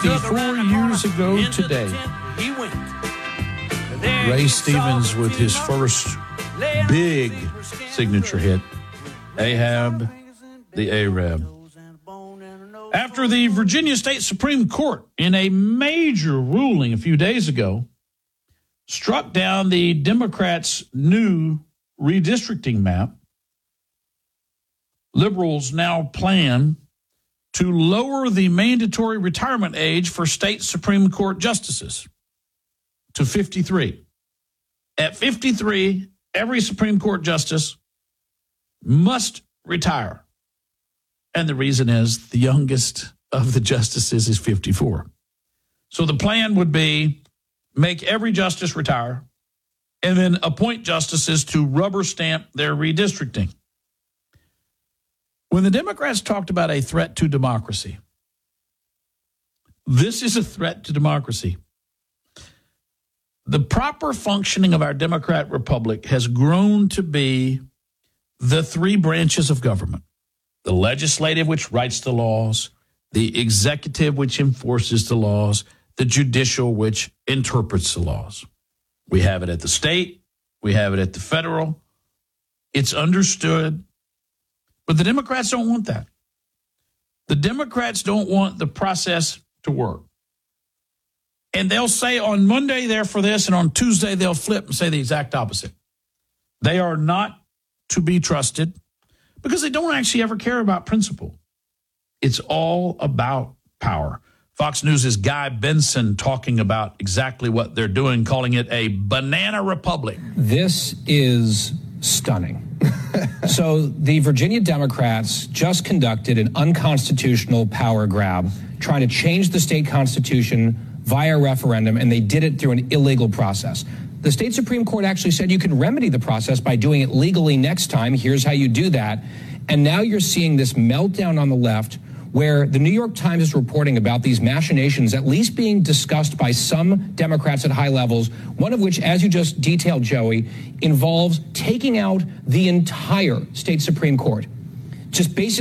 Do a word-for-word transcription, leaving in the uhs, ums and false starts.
fifty-four years ago today, Ray Stevens with his first big signature hit, Ahab the Arab. After the Virginia State Supreme Court, in a major ruling a few days ago, struck down the Democrats' new redistricting map, liberals now plan to lower the mandatory retirement age for state Supreme Court justices to fifty-three. At fifty-three, every Supreme Court justice must retire. And the reason is the youngest of the justices is fifty-four. So the plan would be make every justice retire and then appoint justices to rubber stamp their redistricting. When the Democrats talked about a threat to democracy, this is a threat to democracy. The proper functioning of our Democrat Republic has grown to be the three branches of government: the legislative, which writes the laws; the executive, which enforces the laws; the judicial, which interprets the laws. We have it at the state. We have it at the federal. It's understood. But the Democrats don't want that. The Democrats don't want the process to work. And they'll say on Monday they're for this, and on Tuesday they'll flip and say the exact opposite. They are not to be trusted because they don't actually ever care about principle. It's all about power. Fox News' Guy Benson talking about exactly what they're doing, calling it a banana republic. This is stunning. So the Virginia Democrats just conducted an unconstitutional power grab, trying to change the state constitution via referendum, and they did it through an illegal process. The state Supreme Court actually said you can remedy the process by doing it legally next time. Here's how you do that. And now you're seeing this meltdown on the left, where the New York Times is reporting about these machinations at least being discussed by some Democrats at high levels, one of which, as you just detailed, Joey, involves taking out the entire state Supreme Court. Just basically